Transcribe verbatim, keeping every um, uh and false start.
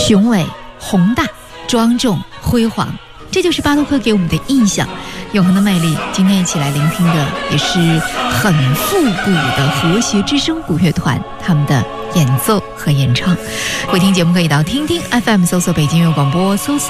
雄伟、宏大、庄重、辉煌，这就是巴洛克给我们的印象。永恒的魅力，今天一起来聆听的也是很复古的和谐之声古乐团他们的演奏和演唱。回听节目可以到听听 F M 搜索北京音乐广播，搜索